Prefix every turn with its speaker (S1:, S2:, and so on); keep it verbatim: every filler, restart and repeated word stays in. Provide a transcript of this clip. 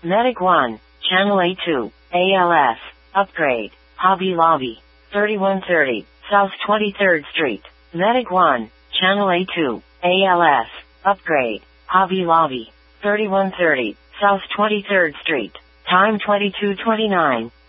S1: Medic one, Channel A two, A L S, upgrade, Hobby Lobby, thirty-one thirty, South twenty-third Street. Medic one, Channel A two, A L S, upgrade, Hobby Lobby, thirty-one thirty, South twenty-third Street. Time twenty-two twenty-nine.